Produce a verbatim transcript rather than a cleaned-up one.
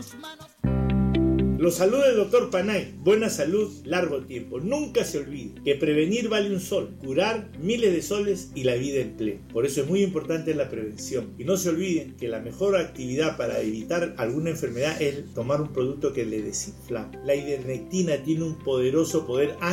Los saluda el doctor Panay. Buena salud, largo tiempo. Nunca se olvide que prevenir vale un sol, curar miles de soles y la vida en pleno. Por eso es muy importante la prevención. Y no se olviden que la mejor actividad para evitar alguna enfermedad es tomar un producto que le desinflame. La ivermectina tiene un poderoso poder